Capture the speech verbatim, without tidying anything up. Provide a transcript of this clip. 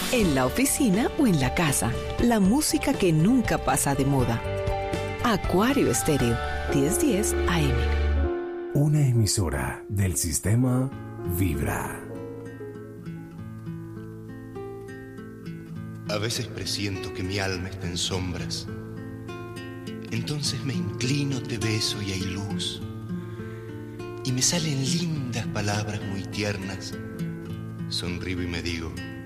en la oficina o en la casa. La música que nunca pasa de moda. Acuario Estéreo, diez diez A M. Una emisora del sistema Vibra. A veces presiento que mi alma está en sombras. Entonces me inclino, te beso y hay luz. Y me salen lindas palabras muy tiernas. Sonrío y me digo: